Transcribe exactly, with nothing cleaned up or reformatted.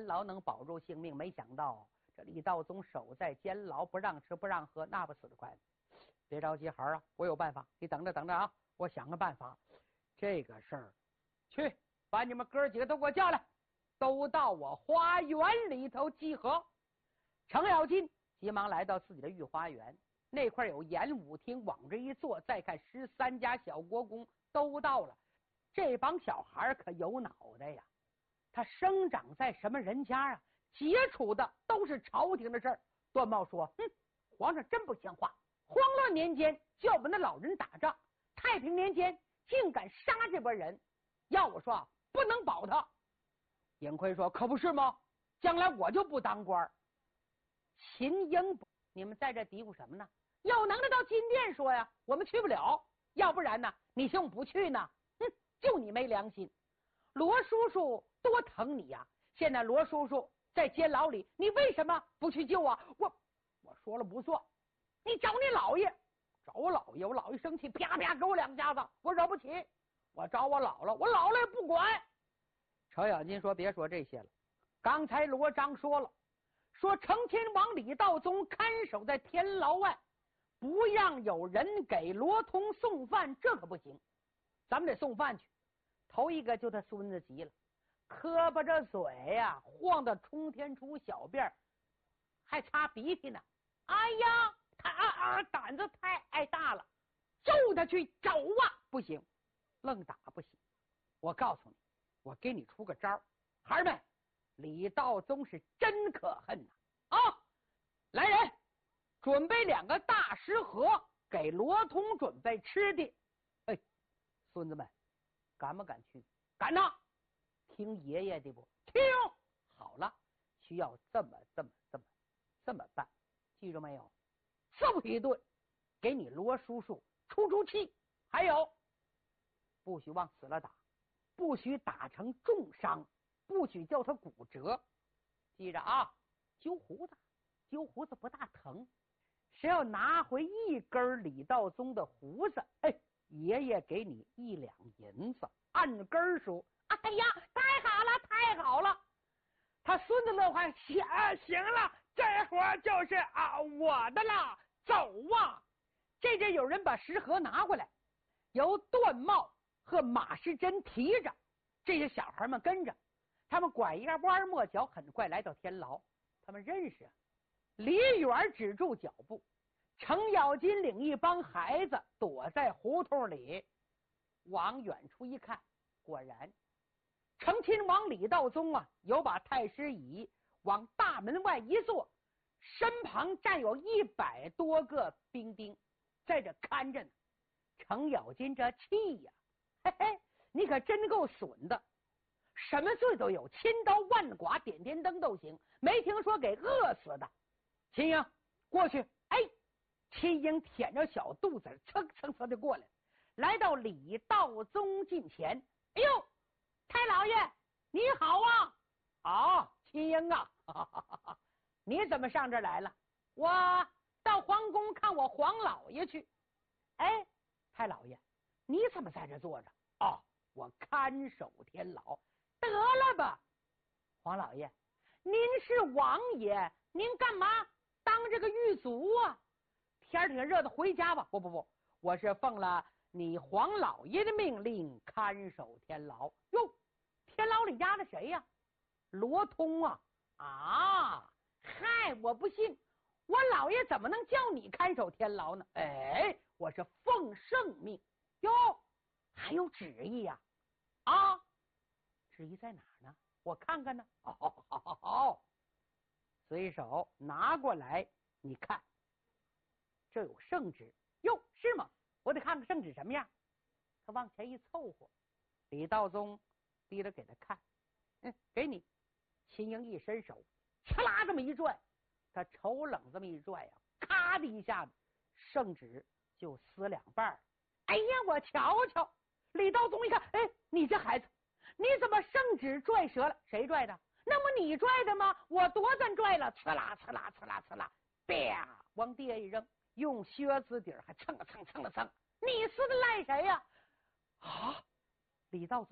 牢能保住性命，没想到这李道宗守在监牢，不让吃不让喝，那不死得快吗？别着急，孩儿啊，我有办法，你等着等着啊，我想个办法。这个事儿，去把你们哥几个都给我叫来，都到我花园里头集合。程咬金急忙来到自己的御花园，那块有演武厅，往这一坐，再看十三家小国公都到了。这帮小孩可有脑袋呀，他生长在什么人家啊？接触的都是朝廷的事儿。段茂说：哼，皇上真不像话，慌乱年间叫我们的老人打仗，太平年间竟敢杀这波人，要我说啊，不能保他。尹逵说：可不是吗？将来我就不当官。秦英，你们在这嘀咕什么呢？有能耐到金殿说呀，我们去不了，要不然呢，你兄不去呢？哼，就你没良心。罗叔叔多疼你呀、啊，现在罗叔叔在监牢里，你为什么不去救啊？我我说了不算，你找你姥爷，找我姥爷，我姥爷生气，啪啪给我两下子，我惹不起。我找我姥姥，我姥姥也不管。程咬金说：别说这些了，刚才罗章说了，说成亲王李道宗看守在天牢外，不让有人给罗通送饭，这可不行，咱们得送饭去。头一个就他孙子急了，磕巴着嘴呀、啊，晃得冲天出小辫，还擦鼻涕呢。哎呀，他啊啊胆子太爱大了，揍他去找啊！不行，愣打不行。我告诉你，我给你出个招，孩儿们，李道宗是真可恨呐！啊，来人，准备两个大食盒，给罗通准备吃的。哎，孙子们，敢不敢去？敢呐！听爷爷的不？听好了，需要这么这么这么这么办，记住没有？揍一顿，给你罗叔叔出出气。还有，不许往死了打，不许打成重伤，不许叫他骨折。记着啊，揪胡子，揪胡子不大疼。谁要拿回一根李道宗的胡子，哎，爷爷给你一两银子，按根数。哎呀，太好了，太好了！他孙子乐坏，行行了，这活就是啊我的了，走啊！这阵有人把食盒拿过来，由段茂和马师真提着，这些小孩们跟着，他们拐一个弯抹角，很快来到天牢。他们认识啊，离远止住脚步。程咬金领一帮孩子躲在胡同里，往远处一看，果然成亲王李道宗啊，有把太师椅往大门外一坐，身旁站有一百多个兵丁在这看着呢。程咬金这气呀、啊，嘿嘿，你可真够损的，什么罪都有，千刀万剐点点灯都行，没听说给饿死的。秦英过去，哎，秦英舔着小肚子蹭蹭蹭的过来，来到李道宗近前。哎呦，太老爷你好啊！啊，秦英啊，哈哈哈哈，你怎么上这来了？我到皇宫看我黄老爷去。哎，太老爷你怎么在这坐着？哦，我看守天牢。得了吧，黄老爷，您是王爷，您干嘛当这个狱卒啊？天挺热的，回家吧。不不不，我是奉了你黄老爷的命令看守天牢。哟，天牢里压的谁呀、啊？罗通啊！啊，嗨，我不信，我老爷怎么能叫你看守天牢呢？哎，我是奉圣命。哟，还有旨意呀、啊？啊，旨意在哪儿呢？我看看呢。哦，好好好，随手拿过来，你看，这有圣旨。哟，是吗？我得看看圣旨什么样。他往前一凑合，李道宗低着给他看，嗯，给你。秦英一伸手，呲啦这么一拽，他瞅冷这么一拽呀、啊，咔的一下子，圣旨就撕两半。哎呀，我瞧瞧！李道宗一看，哎，你这孩子，你怎么圣旨拽折了？谁拽的？那么你拽的吗？我多咱拽了，呲啦呲啦呲啦呲啦，啪，往地下一扔，用靴子底儿还蹭了蹭蹭了蹭。你撕的赖谁呀、啊？啊，李道宗。